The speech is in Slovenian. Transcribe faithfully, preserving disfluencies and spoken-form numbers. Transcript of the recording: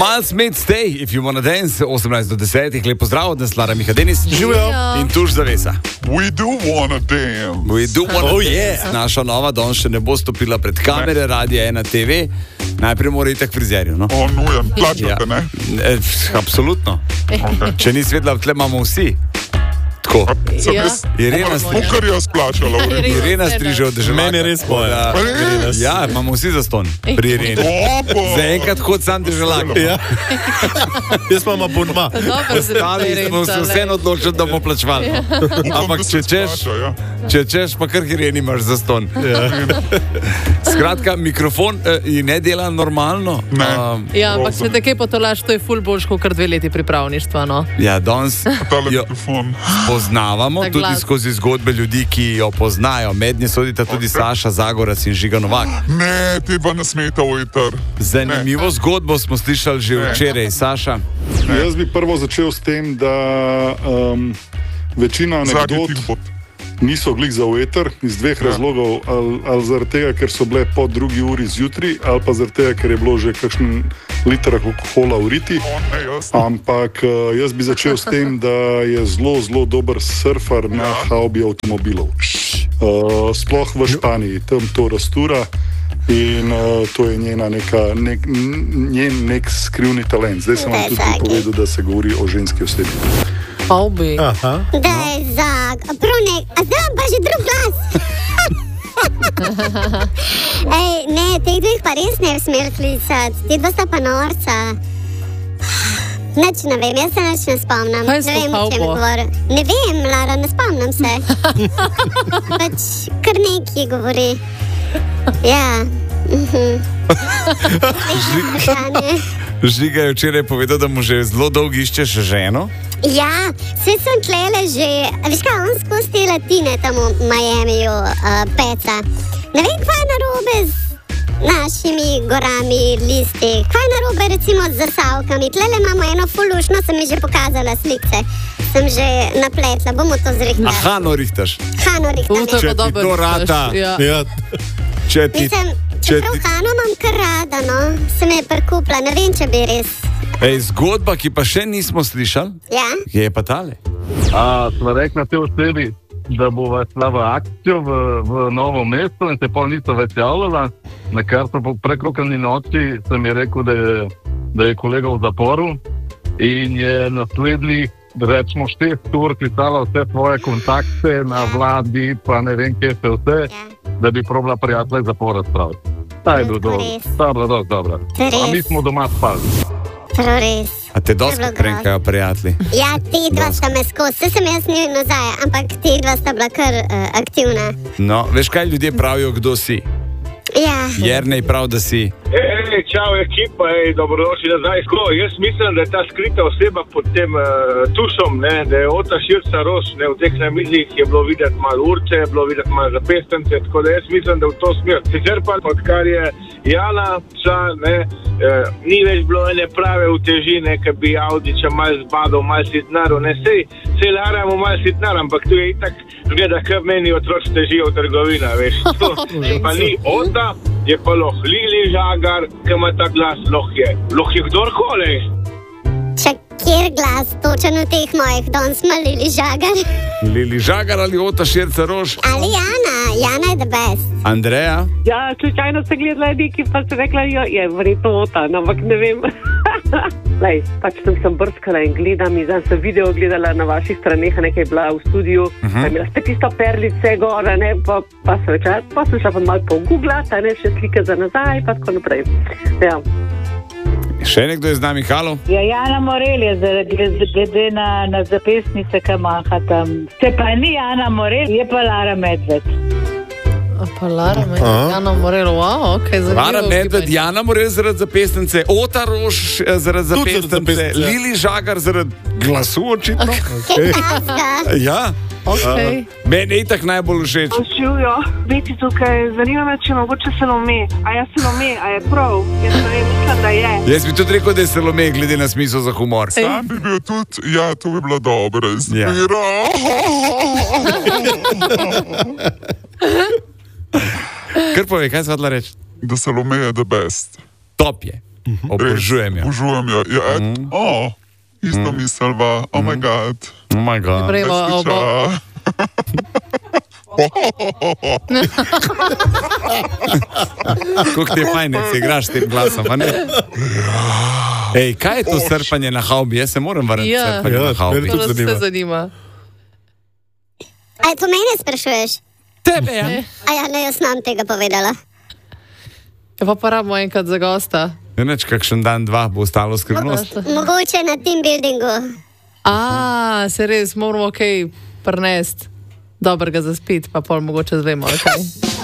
Miles Made Stay, if you wanna dance, osemnajst do desetih, lepo zdrav, od nas Lara Miha Denis, Živijo. in tuš zavesa. We do wanna dance. We do wanna Oh, dance. yeah. Naša nova danes še ne bo stopila pred kamere, Radia ena te ve. Najprej mora iti k frizerju, no? O, nujen, plačate, ne? E, absolutno. Okay. Če nisi vedela, tle imamo vsi. Tako. Sem Ja. jaz, Irena, kar jaz plačala. v redu. Irena striže od državljaka. Meni je res boja. Da- Res? Ja, imamo vsi zaston pri Ireni. Opa. Zaenkrat hod sam državljak. Ja. Jaz imam abonma. Ostali smo se vseeno odločili, da bomo plačevali. no. Upam, Ampak da če se češ, splača, ja. če češ, pa kar Ireni imaš zaston. Skratka, mikrofon eh, ne dela normalno. Ne. Um, Ja, ampak če te kaj potolaš, to je ful boljš, kot kar dve leti pripravništva, no. ja, danes Tale jo mikrofon. poznavamo Na tudi glas. skozi zgodbe ljudi, ki jo poznajo. Mednje sodita tudi Saša Zagorac in Žiga Novak. Ne, te dva ne smeta ujter. Zanimivo zgodbo smo slišali že Ne. včeraj, Saša. Jaz bi prvo začel s tem, da um, večina Zadnji anekdot timpot. niso glih za veter iz dveh ja. razlogov, ali, ali zaradi tega, ker so bile po drugi uri zjutraj, ali pa zaradi tega, ker je bilo že kakšen liter alkohola v riti. O, ne, jaz. Ampak uh, jaz bi začel s tem, da je zelo, zelo dober surfer na havbi avtomobilov. Uh, sploh v Španiji, tam to rastura. In uh, to je njena neka, nek, njen nek skrivni talent. Zdaj sem vam tudi povedal, da se govori o ženski osebi. Obi. Aha. Daj, Zak, Brunek, a zdaj pa že drug glas. Ej, ne, teh dveh pa res ne bi smel klicati, ti dva sta pa norca. Nič ne vem, jaz se nič ne spomnim. Kaj je s Ne to vem, o čem havbo? govori. Ne vem, Lara, ne spomnim se. Pač kar nekaj govori. Ja. Mhm. Vprašanje. Žiga je včeraj povedal, da mu že zelo dolgo iščeš ženo. Ja, vse sem tlele že, a veš kaj, on skozi te latine tam v Miamiju uh, peca. Ne vem, kaj je narobe z našimi gorami, listi, kaj je narobe recimo z zasavkami. Tlele imamo eno fulušno, sem mi že pokazala slike, sem že napletla, bomo to zrihtali. Aha, no rihtaš. Hano Uh, to rihtali. Če je pa ti dober. to rata. Ja. Ja. Če ti, Mislim, če čeprav ti, Hano imam kar rada, no, se me je prikupla, ne vem, če bi res. ej, zgodba, ki pa še nismo slišali, Ja? je pa tale. A smo rekli te osebi, da bo šla v akcijo v, v Novo mesto in se pol niso več javljala. Na kar so po prekrokani noči sem je rekel, da je, da je kolega v zaporu in je naslednjih, rečemo, šest ur klicala vse svoje kontakte na vladi, pa ne vem, kje se vse, Ja. da bi probala prijatelja iz zapora spraviti. Ta je bil Tako dobro, res. ta je bila dosti dobra. Res. A mi smo doma spali. Prav res. A te dosti Je bilo prenkajo prijatelji. Ja, te dva sta me skozi, vse sem jaz njoj nazaj, ampak te dva sta bila kar uh, aktivna. No, veš kaj ljudje pravijo, kdo si? Ja, Jernej prav, da si. Ej, čau ekipa, ej, dobrodošli nazaj. Sko, jaz mislim, da je ta skrita oseba pod tem uh, tušom, ne, da je Ota Širca Roš, ne, v teh namizih je bilo videti malo urce, je bilo videti malo zapestance, tako da jaz mislim, da v to smer. Sicer pa, odkar je Jana, ša, ne, eh, ni več bilo ene prave utežine, ki bi Audiča malo zbadal, malo sitnaril, ne, sej, sej Lara mu malo sitnar, ampak tu je itak, gleda, kar meni otroč težijo v trgovina, veš. To, pa ni Ota, je pa loh Lili Žagar, ki ima ta glas, loh je, loh je kdorkoli. če kjer glas, točen v teh mojih, danes smo Lili Žagar. Lili Žagar ali Ota Širca Roš? Ali Jana, Jana je the best. Andreja? Ja, slučajno sem gledala neki, pa sem rekla, jo, je verjetno Ota, no, ampak ne vem. Lej, pač sem, sem brskala in gledam in zdaj sem video gledala na vaših straneh, nekaj je bila v studiu, uh -huh. imela ste tisto perlice gora, ne, pa, pa, sem večer, pa sem šla pa malo pogooglati, ne, še slike za nazaj, pa tako naprej. Ja. Še nekdo je z nami, halo? Ja, Jana Morel je zaradi glede na, na zapestnice, ki maha tam. Se pa ni Jana Morel, je pa Lara Medved. A pa Lara Medved, Jana Morel, wow, ok, zanimivo. Lara Medved, gibanje. Jana Morel zaradi zapestnice, Ota Roš eh, zaradi Tudi zaradi zapestnice, zapestnice. Lili Žagar zaradi glasu očitno. Kitajska. Ja, Okay. meni je itak najbolj všeč. Živijo, biti tukaj, zanima me, če mogoče Salome. A je Salome, a je prav? Jaz ne vem, mislim, da je. Jaz bi tudi rekel, da je Salome, glede na smisel za humor. Sam bi bil tudi, ja, to bi bila dobra izbira. Kar povej, kaj se hodla reči? Da Salome je the best. Top je. Obožujem jo. Obožujem jo. Ja, et, Mm. oh, isto miselva. Oh my god. Oh my god. Prejmo, obo. Kako ti je fajn, da si igraš s tem glasom, a ne? Ej, kaj je to srpanje na havbi? Jaz se moram vrniti Ja. srpanje Ja, na havbi. meni To tudi nas zanima. vse zanima. A to mene sprašuješ? Tebe, ja. A ja, ne, jaz nam tega povedala. Ja, pa pa rabimo enkrat za gosta. Ja, neč, kakšen dan, dva bo ostalo skrivnost. Mogoče na team buildingu. A, se res, moramo kaj prinesti dobrega za spit, pa pol mogoče zvemo, kaj.